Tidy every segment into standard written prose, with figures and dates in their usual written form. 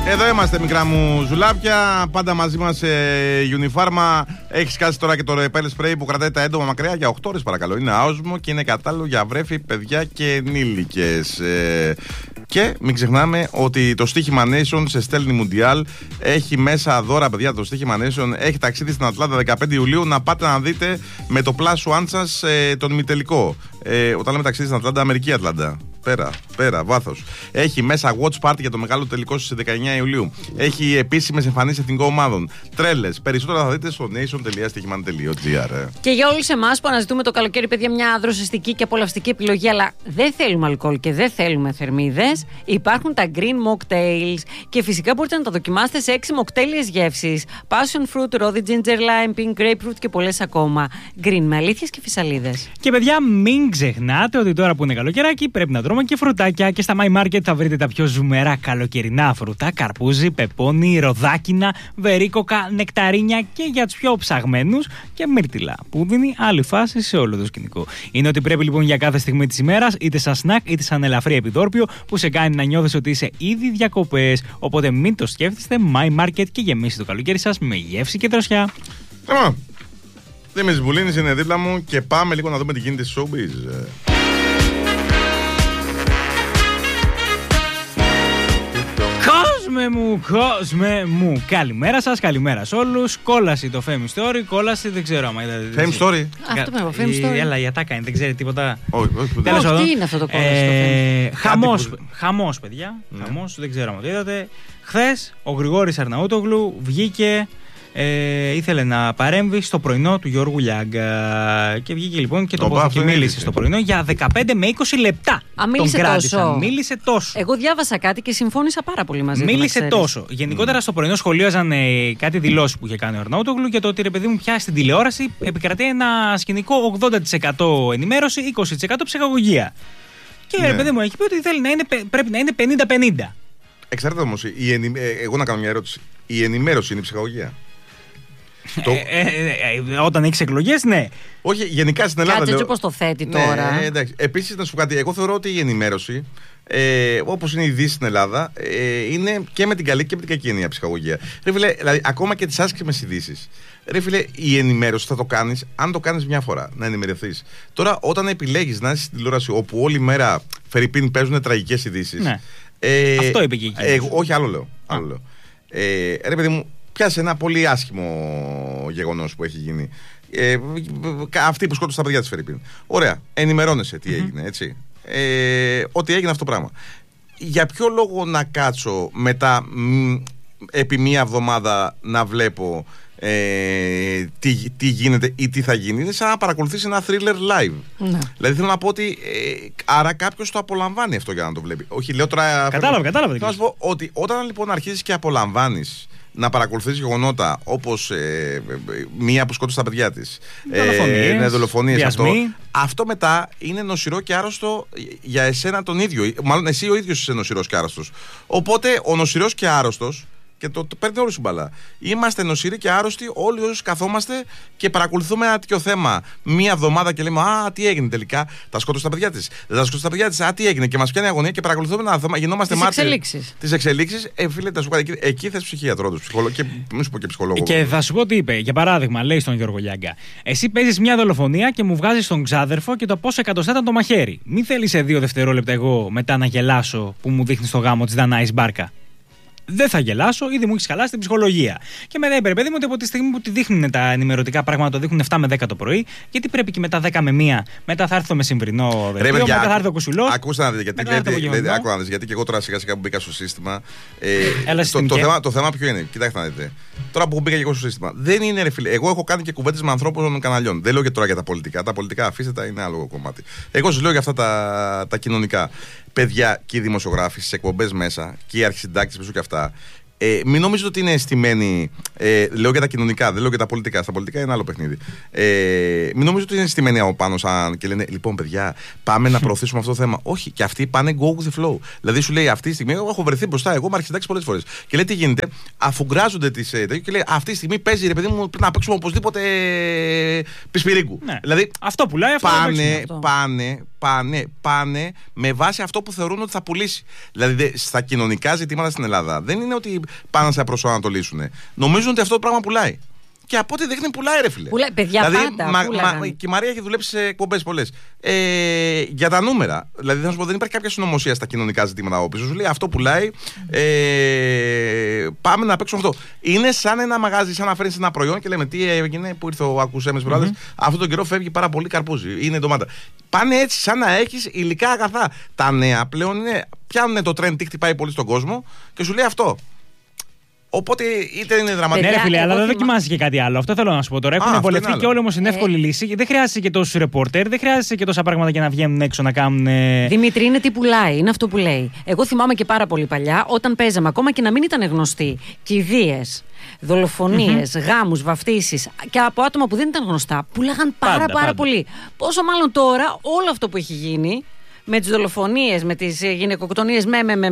Εδώ είμαστε, μικρά μου ζουλάπια. Πάντα μαζί μας Unifarma. Έχεις κάσει τώρα και το Repel Spray που κρατάει τα έντομα μακριά για 8 ώρες, παρακαλώ. Είναι άοσμο και είναι κατάλληλο για βρέφη, παιδιά και ενήλικες. Και μην ξεχνάμε ότι το στοίχημα Nation σε στέλνει Μουντιάλ. Έχει μέσα δώρα, παιδιά, το στοίχημα Nation. Έχει ταξίδι στην Ατλάντα 15 Ιουλίου. Να πάτε να δείτε με το Plus One σας τον ημιτελικό. Όταν λέμε ταξίδι στην Ατλάντα, Αμερική Ατλάντα. Πέρα, βάθος. Έχει μέσα watch party για το μεγάλο τελικό στις 19 Ιουλίου. Έχει επίσημες εμφανίσεις εθνικών ομάδων. Τρέλες. Περισσότερα θα δείτε στο nation.stοιχημαν.gr. Και για όλους εμάς που αναζητούμε το καλοκαίρι, παιδιά, μια δροσιστική και απολαυστική επιλογή, αλλά δεν θέλουμε αλκοόλ και δεν θέλουμε θερμίδες, υπάρχουν τα Green Mocktails. Και φυσικά μπορείτε να τα δοκιμάσετε σε 6 μοκτέλιες γεύσεις. Passion fruit, rosy ginger lime, pink grapefruit και πολλές ακόμα. Green με αλήθειες και φυσαλίδες. Και παιδιά, μην ξεχνάτε ότι τώρα που είναι καλοκαιράκι πρέπει να τρώμε και φρουτάκια, και στα My Market θα βρείτε τα πιο ζουμερά καλοκαιρινά φρούτα: καρπούζι, πεπόνι, ροδάκινα, βερίκοκα, νεκταρίνια και για τους πιο ψαγμένους και μύρτιλα, που δίνει άλλη φάση σε όλο το σκηνικό. Είναι ότι πρέπει λοιπόν για κάθε στιγμή της ημέρας, είτε σαν σνακ είτε σαν ελαφρύ επιδόρπιο, που σε κάνει να νιώθεις ότι είσαι ήδη διακοπές. Οπότε μην το σκέφτεστε, My Market, και γεμίστε το καλοκαίρι σας με γεύση και δροσιά. Δήμης Βουλίνης είναι δίπλα μου και πάμε λίγο να δούμε τι γίνεται στο showbiz. Κόσμε μου, καλημέρα σας, καλημέρα σε όλους. Κόλαση το Fame Story, κόλαση δεν ξέρω άμα είδατε. Fame Story. Αυτό με Fame Story. Έλα, η ατάκα είναι, δεν ξέρει τίποτα. Όχι, τι είναι αυτό το κόλαση στο Fame? Χαμός, παιδιά. Χαμός, δεν ξέρω άμα το είδατε. Χθες ο Γρηγόρης Αρναούτογλου βγήκε. Ήθελε να παρέμβει στο πρωινό του Γιώργου Λιάγκα. Και βγήκε λοιπόν και το μίλησε στο πρωινό για 15 με 20 λεπτά. Μίλησε τόσο. Εγώ διάβασα κάτι και συμφώνησα πάρα πολύ μαζί του. Μίλησε τόσο. Γενικότερα στο πρωινό σχολίαζαν κάτι δηλώσεις που είχε κάνει ο Αρναούτογλου για το ότι, ρε παιδί μου, πια στην τηλεόραση επικρατεί ένα σκηνικό 80% ενημέρωση, 20% ψυχαγωγία. Και ρε παιδί μου, έχει πει ότι πρέπει να είναι 50-50. Εξαρτάται όμως, εγώ να κάνω μια ερώτηση. Η ενημέρωση είναι η ψυχαγωγία? Όταν έχεις εκλογές, ναι. Όχι, γενικά στην Ελλάδα. Κάτσε έτσι όπως το θέτει τώρα. Εντάξει. Επίσης, να σου πω κάτι. Εγώ θεωρώ ότι η ενημέρωση, όπως είναι η Δύση στην Ελλάδα, είναι και με την καλή και με την κακή εννοία ψυχαγωγία. Ρε φίλε, δηλαδή, ακόμα και τις άσχημες ειδήσεις. Ρε φίλε, η ενημέρωση θα το κάνεις αν το κάνεις μια φορά, να ενημερωθείς. Τώρα, όταν επιλέγεις να είσαι στην τηλεόραση όπου όλη μέρα φερειπίν παίζουν τραγικές ειδήσεις. Ναι. Αυτό είπε και εκεί. Όχι, άλλο λέω. Ρε παιδί μου, πιάσε ένα πολύ άσχημο γεγονός που έχει γίνει. Αυτοί που σκότωσαν τα παιδιά της φερειπίν. Ωραία, ενημερώνεσαι τι έγινε, έτσι. Ότι έγινε αυτό το πράγμα. Για ποιο λόγο να κάτσω μετά επί μία εβδομάδα να βλέπω τι γίνεται ή τι θα γίνει? Είναι σαν να παρακολουθείς ένα thriller live. Ναι. Δηλαδή θέλω να πω ότι άρα κάποιος το απολαμβάνει αυτό για να το βλέπει. Όχι, λέω τώρα. Κατάλαβα. Θέλω να σου πω ότι όταν λοιπόν αρχίζεις και απολαμβάνεις να παρακολουθείς γεγονότα όπως μία που σκότωσε τα παιδιά της, δολοφονίες, αυτό μετά είναι νοσηρό και άρρωστο για εσένα τον ίδιο. Μάλλον εσύ ο ίδιος είσαι νοσηρός και άρρωστος. Οπότε ο νοσηρός και άρρωστος, και το παίρνει όλη σου μπαλά, είμαστε νοσηροί και άρρωστοι όλοι όσοι καθόμαστε και παρακολουθούμε ένα τέτοιο θέμα μία εβδομάδα και λέμε «Α, τι έγινε τελικά, τα σκότωσε τα παιδιά της, δεν τα σκότωσε τα παιδιά της, α, τι έγινε?» Και μας πιάνει αγωνία και παρακολουθούμε ένα θέμα, γινόμαστε μάρτυρες τις εξελίξεις. Φίλε, θα σου πω, εκεί θες ψυχίατρο του και μη σου πω και ψυχολόγο. Και θα σου πω τι είπε. Για παράδειγμα, λέει στον Γιώργο Λιάγκα: εσύ παίζεις μια δολοφονία και μου βγάζεις τον ξάδερφο και το πόσο εκατοστά ήταν το μαχαίρι. Μην θέλεις σε 2 δευτερόλεπτα εγώ μετά να γελάσω που μου δείχνεις το γάμο της Δανάης Μπάρκα. Δεν θα γελάσω, ήδη μου έχει χαλάσει την ψυχολογία. Και μετά είπε, παιδί μου, ότι από τη στιγμή που τη δείχνουν τα ενημερωτικά πράγματα, το δείχνουν 7 με 10 το πρωί, γιατί πρέπει και μετά 10 με 1, μετά θα έρθει το μεσημβρινό δελτίο, μετά θα έρθει ο Κουσουλός. Ακούστε να δείτε, γιατί και εγώ τώρα σιγά σιγά που μπήκα στο σύστημα. Το θέμα ποιο είναι? Κοιτάξτε να δείτε. Τώρα που μπήκα και εγώ στο σύστημα, δεν είναι, ρε φίλε. Εγώ έχω κάνει και κουβέντες με ανθρώπους των καναλιών. Δεν λέω και τώρα για τα πολιτικά. Τα πολιτικά αφήστε τα, είναι άλλο κομμάτι. Εγώ σας λέω για αυτά τα κοινωνικά. Παιδιά και οι δημοσιογράφοι στις εκπομπές μέσα και οι αρχισυντάκτες πίσω και αυτά, Μην νομίζετε ότι είναι στημένοι. Λέω για τα κοινωνικά, δεν λέω για τα πολιτικά. Στα πολιτικά είναι άλλο παιχνίδι. Μην νομίζετε ότι είναι στημένοι από πάνω και λένε λοιπόν, παιδιά, πάμε να προωθήσουμε αυτό το θέμα. Όχι, και αυτοί πάνε go with the flow. Δηλαδή σου λέει αυτή τη στιγμή, εγώ έχω βρεθεί μπροστά, εγώ είμαι αρχιτέκτης πολλές φορές. Και λέει τι γίνεται, αφού γκράζονται τις. Και λέει αυτή τη στιγμή παίζει ρε παιδί μου, πρέπει να παίξουμε οπωσδήποτε Πισπυρίκου. Ναι. Δηλαδή αυτό πουλάει, αυτό πάνε με βάση αυτό που θεωρούν ότι θα πουλήσει. Δηλαδή στα κοινωνικά ζητήματα στην Ελλάδα δεν είναι ότι πάνε να σε προσανατολίσουν. Νομίζουν ότι αυτό το πράγμα πουλάει. Και από ό,τι δείχνει πουλάει, ρε φίλε. Παιδιά, δηλαδή, πάντα. Και η Μαρία έχει δουλέψει σε εκπομπές πολλές. Για τα νούμερα. Δηλαδή, θα σου πω, δεν υπάρχει κάποια συνωμοσία στα κοινωνικά ζητήματα από πίσω. Σου λέει αυτό πουλάει. Πάμε να παίξουμε αυτό. Είναι σαν ένα μαγάζι, σαν να φέρνει ένα προϊόν και λέμε τι έγινε, που ήρθε ο Ακουσέμες προάλλες. Αυτόν τον καιρό φεύγει πάρα πολύ καρπούζι. Είναι ντομάτα. Πάνε έτσι, σαν να έχει υλικά αγαθά. Τα νέα πλέον πιάνουν το trend, τι χτυπάει πολύ στον κόσμο και σου λέει αυτό. Οπότε είτε είναι δραματικό. Ναι, ρε φίλε, αλλά δεν δοκιμάζει και κάτι άλλο. Αυτό θέλω να σου πω τώρα. Έχουν βολευτεί και όλοι όμως είναι εύκολη λύση. Δεν χρειάζεται και τόσους ρεπόρτερ, δεν χρειάζεται και τόσα πράγματα για να βγαίνουν έξω να κάνουν. Δημήτρη, είναι τι πουλάει, είναι αυτό που λέει. Εγώ θυμάμαι και πάρα πολύ παλιά, όταν παίζαμε ακόμα και να μην ήταν γνωστοί, κηδείες, δολοφονίες, γάμους, βαφτίσεις και από άτομα που δεν ήταν γνωστά, πουλάγαν πάρα πολύ. Πόσο μάλλον τώρα όλο αυτό που έχει γίνει. Με τις δολοφονίες, με τις γυναικοκτονίες,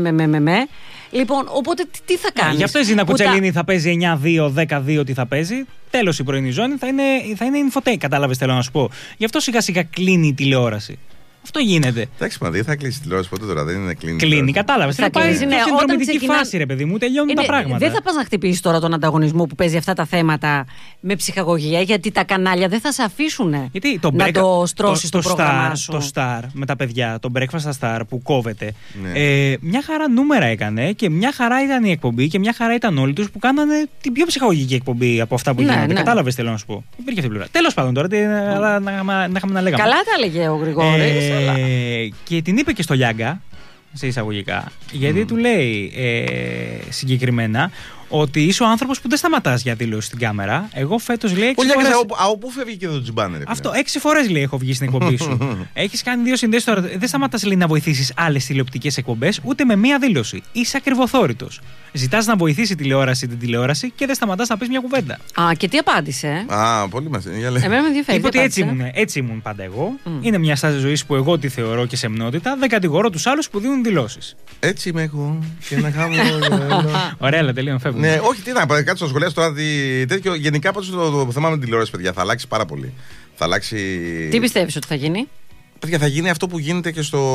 Λοιπόν, οπότε τι θα κάνεις. Γι' αυτό η Ζήνα Κουτσελίνη θα παίζει 9-2, 10-2, τι θα παίζει. Τέλος η πρωινή ζώνη θα είναι infotech, κατάλαβες θέλω να σου πω. Γι' αυτό σιγά σιγά κλείνει η τηλεόραση. Αυτό γίνεται. Εντάξει, μα δεν θα κλείσει τηλεόραση ποτέ τώρα, δεν είναι κλείνει. Κλείνει, κατάλαβε. Θα πάει στην συνδρομητική φάση, ρε παιδί μου, τελειώνουν τα πράγματα. Δεν θα πας να χτυπήσεις τώρα τον ανταγωνισμό που παίζει αυτά τα θέματα με ψυχαγωγία, γιατί τα κανάλια δεν θα σε αφήσουν να το στρώσεις το πρόγραμμά σου. Το Star με τα παιδιά, το Breakfast Star που κόβεται. Μια χαρά νούμερα έκανε και μια χαρά ήταν η εκπομπή και μια χαρά ήταν όλοι τους που κάνανε την πιο ψυχαγωγική εκπομπή από αυτά που γίνονται. Κατάλαβε, θέλω να σου πω. Υπήρχε αυτή η πλευρά. Τέλος πάντων τώρα, να είχαμε να λέγαμε. Καλά τα έλεγε ο Γρηγόρης. Και την είπε και στο Λιάγκα, σε εισαγωγικά, γιατί του λέει συγκεκριμένα ότι είσαι ο άνθρωπος που δεν σταματάς για δήλωση στην κάμερα. Εγώ φέτος λέει 6 φορές. Από πού φεύγει και εδώ το τζιμπάνερ. Αυτό, 6 φορές λέει έχω βγει στην εκπομπή σου. Έχεις κάνει 2 συνδέσεις τώρα. Δεν σταματάς λέει να βοηθήσεις άλλες τηλεοπτικές εκπομπές ούτε με μία δήλωση. Είσαι ακριβοθόρητος. Ζητάς να βοηθήσει την τηλεόραση και δεν σταματάς να πεις μια κουβέντα. Και τι απάντησε. Πολύ μας. Εμένα με ενδιαφέρει. Είπε ότι έτσι ήμουν πάντα εγώ. Είναι μια στάση ζωής που εγώ τη θεωρώ και σεμνότητα. Δεν κατηγορώ τους άλλους που δίνουν δηλώσεις. Έτσι είμαι εγώ. Και να χάμω. Ωραία, αλλά τελείω φεύγω. Ναι, όχι, τι να πω, κάτω στο σχολείο τώρα. Τέτοιο, γενικά πάντως το θέμα με την τηλεόραση, παιδιά, θα αλλάξει πάρα πολύ. Θα αλλάξει. Τι πιστεύεις ότι θα γίνει? Παιδιά, θα γίνει αυτό που γίνεται και στο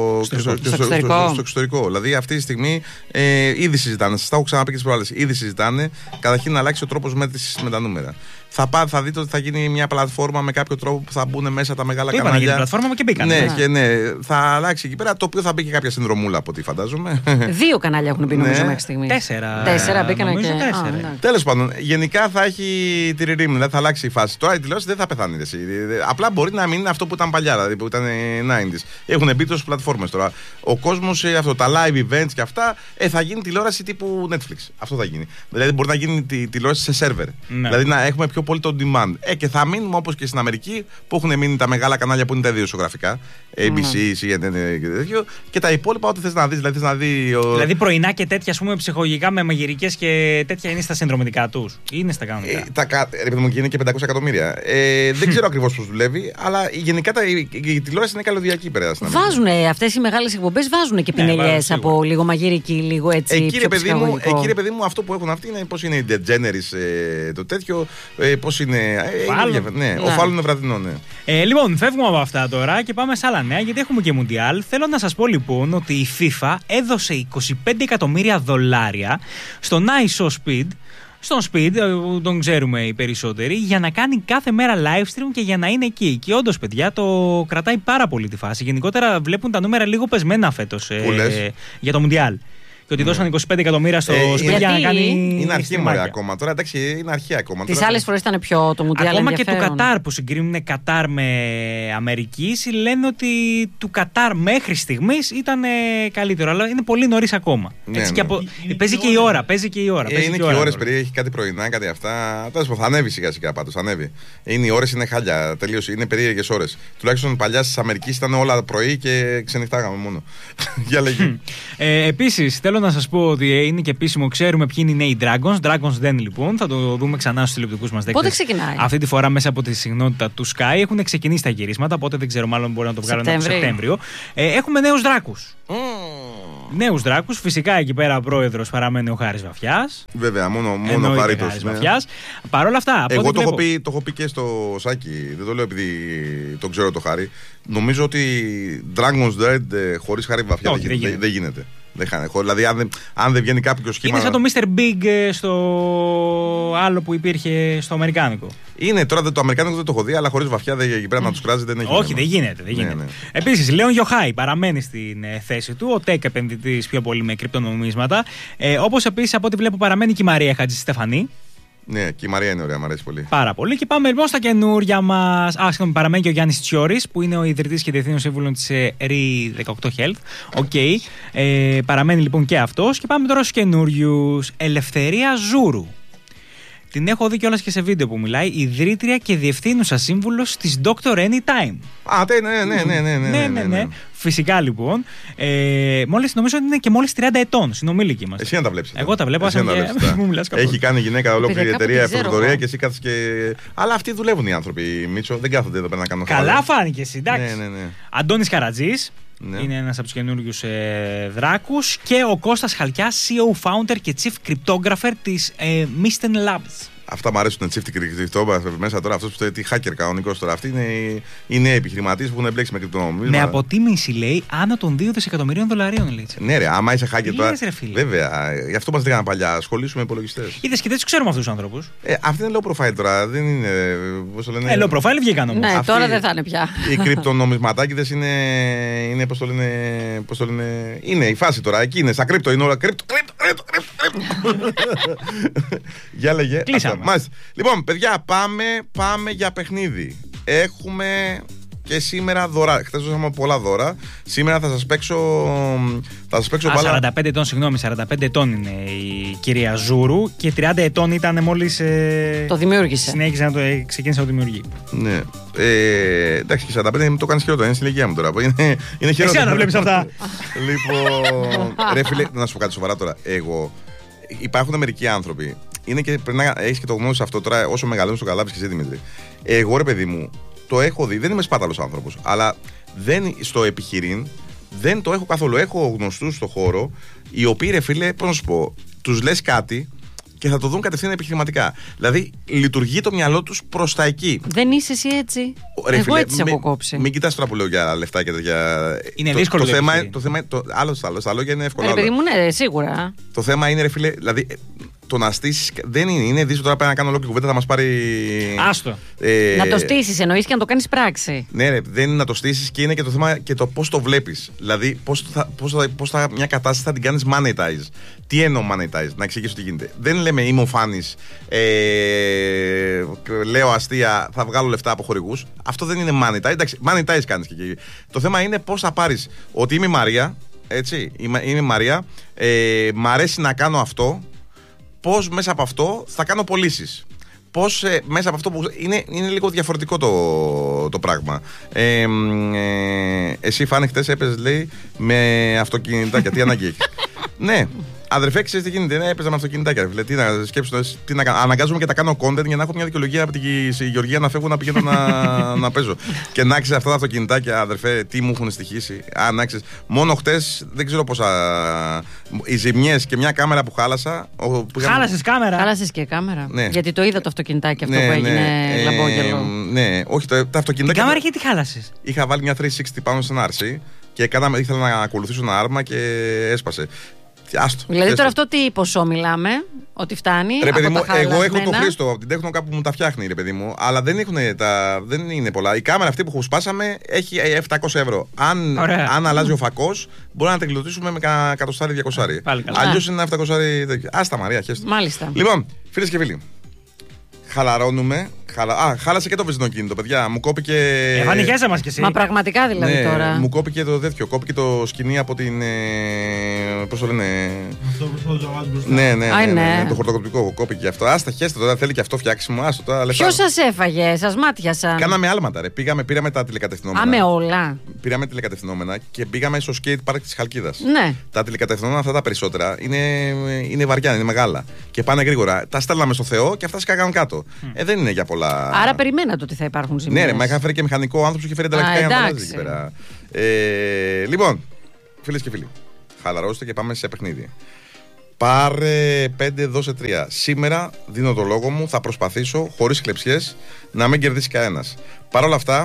εξωτερικό. Δηλαδή, αυτή τη στιγμή ήδη συζητάνε. Σας τα έχω ξαναπεί και τις προάλλες. Ήδη συζητάνε. Καταρχήν να αλλάξει ο τρόπος μέτρησης με τα νούμερα. Θα δείτε ότι θα γίνει μια πλατφόρμα με κάποιο τρόπο που θα μπουν μέσα τα μεγάλα κανάλια. Είπανε για την πλατφόρμα και μπήκαν. Ναι, θα αλλάξει εκεί πέρα. Το οποίο θα μπει και κάποια συνδρομούλα από ό,τι φαντάζομαι. 2 κανάλια έχουν μπει νομίζω μέχρι στιγμή. 4 μπήκαν και. Τέλος πάντων, γενικά θα έχει τη ρημ, δηλαδή θα αλλάξει η φάση. Τώρα η τηλεόραση δεν θα πεθάνει. Απλά μπορεί να μην είναι αυτό που ήταν παλιά, δηλαδή που ήταν 90s. Έχουν μπει τόσες πλατφόρμες τώρα. Ο κόσμος, τα live events και αυτά, θα γίνει τηλεόραση τύπου Netflix. Αυτό θα γίνει. Δηλαδή μπορεί να γίνει τηλεόραση σε σερβερ. Δηλαδή να έχουμε πιο πολύ το demand. Και θα μείνουμε όπως και στην Αμερική που έχουν μείνει τα μεγάλα κανάλια που είναι τα ιδιοσιογραφικά. ABC, CNN και τέτοιο. Και τα υπόλοιπα, ό,τι θες να δεις. Δηλαδή πρωινά και τέτοια, ας πούμε, ψυχολογικά με μαγειρικές και τέτοια είναι στα συνδρομητικά τους. Είναι στα κανονικά. Επειδή μου γίνει και 500 εκατομμύρια. Δεν ξέρω ακριβώς πώς δουλεύει, αλλά γενικά η τηλεόραση είναι καλωδιακή πέρα. Βάζουν αυτές οι μεγάλες εκπομπές, βάζουν και πινελιές από λίγο μαγειρική, λίγο έτσι. Εκεί ρε παιδί μου, αυτό που έχουν αυτοί είναι πώς είναι η DeGeneres, το τέτοιο. Πώς είναι. Ο Φάλλον είναι βραδινό, ναι. Λοιπόν, φεύγουμε από αυτά τώρα και πάμε σε άλλα νέα, γιατί έχουμε και Μουντιάλ. Θέλω να σας πω λοιπόν ότι η FIFA έδωσε $25 εκατομμύρια στον ISO Speed. Στον Speed, τον ξέρουμε οι περισσότεροι, για να κάνει κάθε μέρα live stream και για να είναι εκεί. Και όντως, παιδιά, το κρατάει πάρα πολύ τη φάση. Γενικότερα βλέπουν τα νούμερα λίγο πεσμένα φέτος για το Μουντιάλ. Και ότι δώσαν 25 εκατομμύρια στο σπίτι για να κάνει. Είναι αρχή μωρέ ακόμα. Τώρα εντάξει, είναι αρχή ακόμα. Τις άλλες φορές ήταν πιο το Μουντιάλ. Ακόμα και του Κατάρ που συγκρίνουν Κατάρ με Αμερική, λένε ότι του Κατάρ μέχρι στιγμής ήταν καλύτερο. Αλλά είναι πολύ νωρίς ακόμα. Παίζει και η ώρα. Είναι και οι ώρες, περί έχει κάτι πρωινά, κάτι αυτά. Τέλος πάντων, θα ανέβει σιγά σιγά πάντως. Οι ώρες είναι χάλια. Τελείως είναι περίεργες ώρες. Τουλάχιστον παλιά της Αμερικής ήταν όλα πρωί και ξενυχτάγαμε μόνο. Για λέγει. Επίσης, θέλω θέλω να σας πω ότι είναι και επίσημο, ξέρουμε ποιοι είναι οι νέοι Dragons. Dragons Den λοιπόν, θα το δούμε ξανά στους τηλεοπτικούς μας δέκτες. Πότε ξεκινάει? Αυτή τη φορά μέσα από τη συχνότητα του Sky. Έχουν ξεκινήσει τα γυρίσματα, οπότε δεν ξέρω, μάλλον μπορεί να το βγάλουν το Σεπτέμβριο. Έχουμε νέους δράκους. Νέους δράκους. Φυσικά εκεί πέρα πρόεδρος παραμένει ο Χάρης Βαφιάς. Βέβαια, μόνο βαρύτος. Ναι. Παρ' όλα αυτά. Εγώ το έχω πει και στο Σάκη. Δεν το λέω επειδή τον ξέρω το Χάρη. Νομίζω ότι Dragon's Dread χωρίς Χάρη Βαφιά δεν γίνεται. Δηλαδή, αν δεν βγαίνει κάποιο σχήμα. Είναι σαν το Mr. Big στο άλλο που υπήρχε στο Αμερικάνικο. Είναι τώρα το Αμερικάνικο, δεν το έχω δει, αλλά χωρίς Βαφιά εκεί πέρα να τους κράζει δεν έχει. Όχι, δεν γίνεται. Ναι. Επίσης, Λέων Γιοχάη παραμένει στην θέση του. Ο tech επενδυτής πιο πολύ με κρυπτονομίσματα. Όπως επίσης από ό,τι βλέπω παραμένει και η Μαρία Χατζηστεφανή. Ναι, και η Μαρία είναι ωραία, μου αρέσει πολύ. Πάρα πολύ. Και πάμε λοιπόν στα καινούρια μας. Παραμένει και ο Γιάννης Τσιόρης, που είναι ο ιδρυτής και διευθύνων σύμβουλων της RE18 Health. Παραμένει λοιπόν και αυτός. Και πάμε τώρα στους καινούριους. Ελευθερία Ζούρου. Την έχω δει κιόλας και σε βίντεο που μιλάει. Ιδρύτρια και διευθύνουσα σύμβουλος της Dr. Anytime. Ναι. Φυσικά λοιπόν. Νομίζω ότι είναι και μόλις 30 ετών. Συνομήλικη μας. Εσύ να τα βλέπεις. Εγώ τα βλέπω. Έχει κάνει γυναίκα ολόκληρη εταιρεία εφοδορία και εσύ κάθεσαι και. Αλλά αυτοί δουλεύουν οι άνθρωποι, Μίτσο. Δεν κάθονται εδώ πέρα να κάνουν χαβαλέ. Καλά φάνηκε εσύ, εντάξει. Ναι. Αντώνης Καρατζής. Ναι. Είναι ένας από τους καινούριους δράκους. Και ο Κώστας Χαλκιάς, CEO, founder και chief cryptographer της Misten Labs. Αυτά μου αρέσουν, chief cryptographer μέσα τώρα. Αυτός που τι hacker κανονικός τώρα. Αυτοί είναι επιχειρηματίες που έχουν εμπλέξει με κρυπτονομίσματα. Με αποτίμηση λέει άνω των $2 δισεκατομμυρίων. Λέει. Ναι, ρε, άμα είσαι hacker τώρα. Ρε, βέβαια, γι' αυτό μας λέγανε παλιά. Ασχολήσουμε με υπολογιστές. Είδες και δεν τους ξέρουμε αυτούς τους ανθρώπους. Αυτή είναι low profile τώρα. Δεν είναι. Πώς το λένε. Low profile βγήκαν όμως. Ναι, τώρα δεν θα είναι πια. Οι κρυπτονομισματάκηδες είναι πώς το λένε. Είναι η φάση τώρα. Εκεί είναι. Στα κρυπτο είναι όλα. Κρυπτο. Για λέγε. Λοιπόν, παιδιά, πάμε για παιχνίδι. Έχουμε και σήμερα δώρα. Χθες δώσαμε πολλά δώρα. Σήμερα θα σας παίξω μπάλα. 45 ετών, συγγνώμη, 45 ετών είναι η κυρία Ζούρου και 30 ετών ήταν μόλις. Το δημιούργησε. Συνέχισε να το ξεκίνησε να το δημιουργεί. Ναι. Εντάξει, και 45 μου το κάνεις χειρότερο. Είναι στην ηλικία μου τώρα. Είναι χειρότερο. Εσύ να βλέπεις αυτά. Λοιπόν. Ρε φίλε, να σου πω κάτι σοβαρά τώρα. Υπάρχουν μερικοί άνθρωποι. Είναι και πρέπει να έχεις και το γνώση αυτό τώρα, όσο μεγαλώνεις το καταλάβεις και εσύ, Δημήτρη. Εγώ, ρε παιδί μου, το έχω δει. Δεν είμαι σπάταλος άνθρωπος. Αλλά στο επιχειρήν δεν το έχω καθόλου. Έχω γνωστούς στο χώρο, οι οποίοι, ρε φίλε, πώς να σου πω, τους λες κάτι και θα το δουν κατευθείαν επιχειρηματικά. Δηλαδή, λειτουργεί το μυαλό τους προς τα εκεί. Δεν είσαι εσύ έτσι. Ρε, εγώ έτσι έχω κόψει. Μην κοιτάς τώρα που λέω για λεφτά και τέτοια. Είναι δύσκολο. Το θέμα στα λόγια είναι εύκολο. Ρε παιδί μου, ναι, σίγουρα. Το θέμα είναι, ρε φίλε, δηλαδή. Το να στήσεις δεν είναι. Είναι δύσκολο τώρα πέρα να κάνω ολόκληρη κουβέντα, θα μας πάρει. Άστο. Να το στήσεις εννοείς και να το κάνεις πράξη. Ναι, ρε, δεν είναι να το στήσεις και είναι και το θέμα και το πώς το βλέπεις. Δηλαδή, πώς μια κατάσταση θα την κάνεις monetize. Τι εννοώ monetize, να εξηγήσω τι γίνεται. Δεν λέμε είμαι ο Φάνης, λέω αστεία, θα βγάλω λεφτά από χορηγούς. Αυτό δεν είναι monetize. Εντάξει, monetize κάνεις και εκεί. Το θέμα είναι πώς θα πάρεις ότι είμαι η Μαρία, έτσι. Είμαι η Μαρία, μ' αρέσει να κάνω αυτό. Πώς μέσα από αυτό θα κάνω πωλήσεις. Πώς μέσα από αυτό που είναι λίγο διαφορετικό το πράγμα. Εσύ Φάνη χτες έπαιζες, λέει, με αυτοκινητάκια. Τι ανάγκη έχεις? Ναι. Αδερφέ, ξέρεις τι γίνεται? Ναι, έπαιζα με αυτοκινητάκια. Τι να σκέψω, τι να κάνω. Αναγκάζομαι και τα κάνω content για να έχω μια δικαιολογία από τη Γεωργία να φεύγω να πηγαίνω να παίζω. Και να ξέρεις αυτά τα αυτοκινητάκια, αδερφέ, τι μου έχουν στοιχήσει. Να ξέρεις. Μόνο χτες δεν ξέρω πόσα. Οι ζημιές και μια κάμερα που χάλασα. Χάλασες κάμερα. Χάλασες και κάμερα. Ναι. Γιατί το είδα το αυτοκινητάκι αυτό που έγινε λαμπόγελο. Ναι, όχι, τα αυτοκινητάκια. Την κάμερα είχε τι χάλασες? Είχα βάλει μια 360 πάνω σε ένα RC και ήθελα να ακολουθήσω ένα άρμα και έσπασε. Δηλαδή τώρα αυτό τι ποσό μιλάμε, ότι φτάνει? Ρε παιδί μου, εγώ έχω το Χρήστο από την τέχνο κάπου μου τα φτιάχνει, ρε παιδί μου, αλλά δεν είναι πολλά. Η κάμερα αυτή που σπάσαμε έχει 700 ευρώ. Αν αλλάζει ο φακός, μπορεί να την κλωτήσουμε με κανένα 100-200. Αλλιώς είναι ένα 700. Άστα Μαρία, χέστο. Μάλιστα. Λοιπόν, φίλες και φίλοι, χαλαρώνουμε Χάλασε και το βενζινοκίνητο, παιδιά. Μου κόπηκε. Βανιχέσαι μας κι εσύ. Μα πραγματικά δηλαδή τώρα. Μου κόπηκε το τέτοιο. Κόπηκε το σκηνή από την. Πώς το λένε. Αυτό που θα διαβάζει μπροστά. Ναι. Το χορτοκοπτικό κόπηκε αυτό. Άστα, χέστε τώρα. Θέλει και αυτό φτιάξιμο. Άστο τώρα. Ποιος σας έφαγε, σας μάτιασαν? Κάναμε άλματα, ρε. Πήραμε τα τηλεκατευθυνόμενα. Με όλα. Πήραμε τηλεκατευθυνόμενα και πήγαμε στο skate park της Χαλκίδας. Ναι. Τα τηλεκατευθυνόμενα αυτά τα περισσότερα είναι βαριά, είναι μεγάλα. Και πάνε γρήγορα. Τα στέλναμε στο Θεό και αυτά σκάγαν κάτω. Δεν είναι για πολλά. Άρα περιμένατε ότι θα υπάρχουν ζημιές. Ναι, ρε, μα είχα φέρει και μηχανικό άνθρωπο και είχε φέρει ανταλλακτικά για να φαντάζεται εκεί πέρα. Λοιπόν, φίλες και φίλοι, χαλαρώστε και πάμε σε παιχνίδι. Πάρε 5, δώσε 3. Σήμερα δίνω το λόγο μου, θα προσπαθήσω χωρίς κλεψιές να μην κερδίσει κανένας. Παρ' όλα αυτά,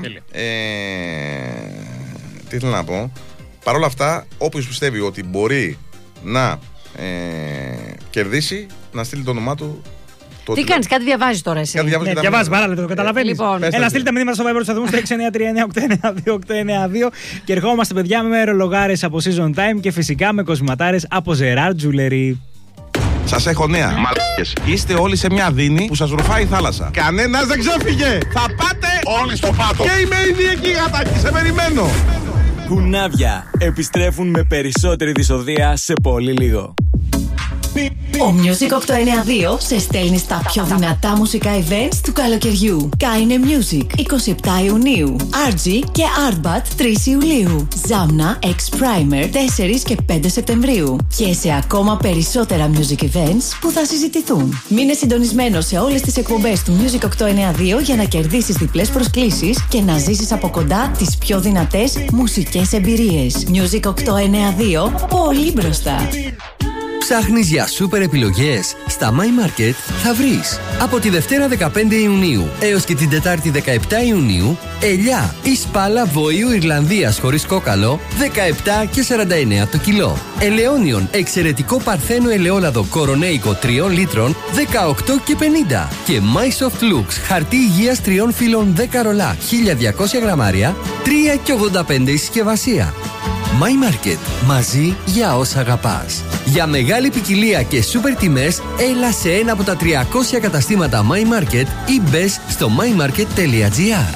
τι θέλω να πω, παρ' όλα αυτά, όποιος πιστεύει ότι μπορεί να κερδίσει, να στείλει το όνομά του. Τι κάνεις, κάτι διαβάζεις τώρα εσύ? Διαβάζεις πάρα, το καταλαβαίνεις. Λοιπόν, έλα, στείλτε μηνύματα στο Viber του σταθμού στο 693-989-892-892 και ερχόμαστε, παιδιά, με ρολογάρες από Season Time και φυσικά με κοσματάρες από Gerard Jewelry. Σας έχω νέα. Μαλάκες. Είστε όλοι σε μια δίνη που σας ρουφάει η θάλασσα. Κανένας δεν ξέφυγε. Θα πάτε όλοι στο πάτο. Και είμαι ήδη εκεί, γατάκι. Σε περιμένω. Κουνάβια επιστρέφουν με περισσότερη δυσοδεία σε πολύ λίγο. Ο Music 892 σε στέλνει στα πιο δυνατά μουσικά events του καλοκαιριού. Kaine Music 27 Ιουνίου, RG και Artbat 3 Ιουλίου, Zamna X Primer 4 και 5 Σεπτεμβρίου και σε ακόμα περισσότερα music events που θα συζητηθούν. Μείνε συντονισμένος σε όλες τις εκπομπές του Music 892 για να κερδίσεις διπλές προσκλήσεις και να ζήσεις από κοντά τις πιο δυνατές μουσικές εμπειρίες. Music 892, πολύ μπροστά. Ψάχνεις για σούπερ επιλογές? Στα My Market θα βρεις. Από τη Δευτέρα 15 Ιουνίου έως και την Τετάρτη 17 Ιουνίου, ελιά ή σπάλα βοήου Ιρλανδίας χωρίς κόκαλο 17 και 49 το κιλό. Ελαιώνιον εξαιρετικό παρθένο ελαιόλαδο κορονέικο 3 λίτρων 18 και 50. Και My Soft Looks χαρτί υγείας 3 φύλων 10 ρολά 1200 γραμμάρια 3 και 85 η συσκευασία. My Market. Μαζί για όσα αγαπάς. Για μεγάλη ποικιλία και σούπερ τιμές, έλα σε ένα από τα 300 καταστήματα My Market ή μπες στο mymarket.gr.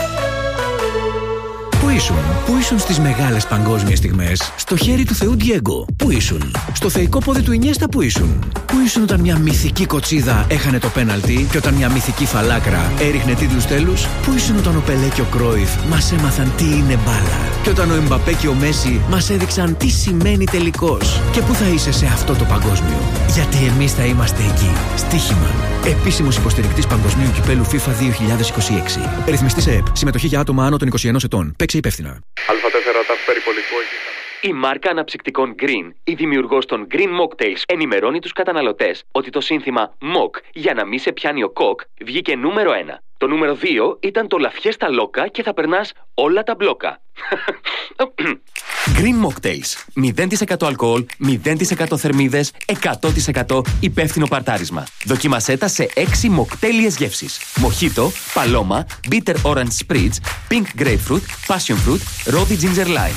Πού ήσουν στις μεγάλες παγκόσμιες στιγμές? Στο χέρι του Θεού Ντιέγκο. Πού ήσουν? Στο θεϊκό πόδι του Ινιέστα. Πού ήσουν? Πού ήσουν όταν μια μυθική κοτσίδα έχανε το πέναλτι και όταν μια μυθική φαλάκρα έριχνε τίτλους τέλους? Πού ήσουν όταν ο Πελέ και ο Κρόιφ μας έμαθαν τι είναι μπάλα? Και όταν ο Εμπαπέ και ο Μέση μας έδειξαν τι σημαίνει τελικός? Και πού θα είσαι σε αυτό το παγκόσμιο? Γιατί εμείς θα είμαστε εκεί. Στοίχημα. Επίσημος υποστηρικτής Παγκοσμίου Κυπέλου FIFA 2026. Ρυθμιστή σε ΕΠ. Συμμετοχή για άτομα άνω των 21 ετών. Παίξε υπεύθυνα. Α4 ταφ περιπολικό. Η μάρκα αναψυκτικών Green, η δημιουργός των Green Mocktails, ενημερώνει τους καταναλωτές ότι το σύνθημα Mock για να μην σε πιάνει ο κοκ βγήκε νούμερο 1. Το νούμερο 2 ήταν το Λαφιές στα Λόκα και θα περνάς όλα τα μπλόκα. Green Mocktails. 0% αλκοόλ, 0% θερμίδες, 100% υπεύθυνο παρτάρισμα. Δοκίμασέ τα σε 6 μοκτέλιες γεύσεις. Μοχίτο, παλώμα, bitter orange spritz, pink grapefruit, passion fruit, rosy ginger lime.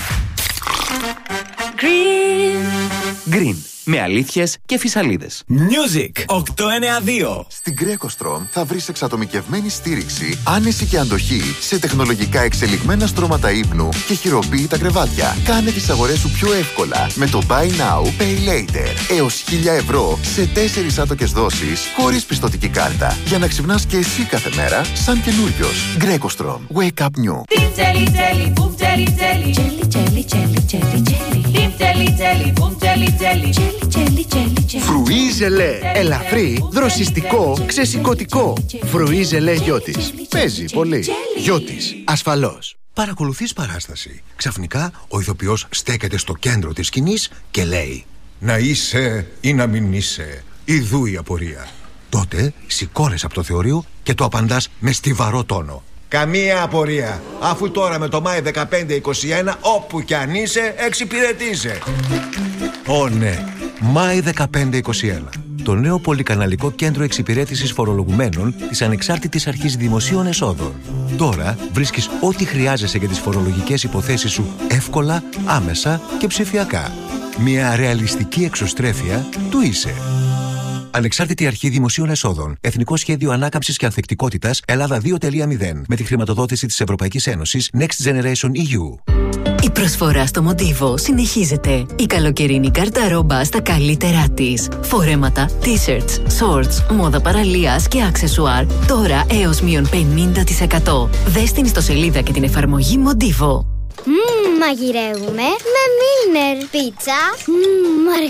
Green. Με αλήθειες και φυσαλίδες. Music 892. Στην Greco-Strom θα βρεις εξατομικευμένη στήριξη, άνεση και αντοχή σε τεχνολογικά εξελιγμένα στρώματα ύπνου και χειροποίητα κρεβάτια. Κάνε τις αγορές σου πιο εύκολα με το Buy Now, Pay Later. Έως 1.000 ευρώ σε 4 άτοκες δόσεις χωρίς πιστωτική κάρτα. Για να ξυπνάς και εσύ κάθε μέρα σαν καινούριος. Greco-Strom. Wake up new. Φρουί ζελέ. Ελαφρύ, δροσιστικό, ξεσηκωτικό. Φρουί ζελέ Γιώτης. Παίζει πολύ. Γιώτης. Ασφαλώς. Παρακολουθείς παράσταση. Ξαφνικά ο ηθοποιός στέκεται στο κέντρο της σκηνής και λέει: «Να είσαι ή να μην είσαι. Ιδού η απορία». Τότε σηκώνεσαι από το θεωρείο και το απαντάς με στιβαρό τόνο: «Καμία απορία. Αφού τώρα με το Μάη 15-21 όπου κι αν είσαι εξυπηρετείσαι». Ω ναι, Μάη 15-21. Το νέο πολυκαναλικό κέντρο εξυπηρέτησης φορολογουμένων της Ανεξάρτητης Αρχής Δημοσίων Εσόδων. Τώρα βρίσκεις ό,τι χρειάζεσαι για τις φορολογικές υποθέσεις σου εύκολα, άμεσα και ψηφιακά. Μια ρεαλιστική εξωστρέφεια του είσαι. Ανεξάρτητη Αρχή Δημοσίων Εσόδων. Εθνικό Σχέδιο Ανάκαμψης και Ανθεκτικότητας Ελλάδα 2.0. Με τη χρηματοδότηση της Ευρωπαϊκής Ένωσης Next Generation EU. Η προσφορά στο Μοντίβο συνεχίζεται. Η καλοκαιρινή γκαρνταρόμπα στα καλύτερά της. Φορέματα, t-shirts, shorts, μόδα παραλίας και αξεσουάρ. Τώρα έως μείον 50%. Δες την ιστοσελίδα και την εφαρμογή Μοντίβο. Μαγειρεύουμε με Milner πίτσα.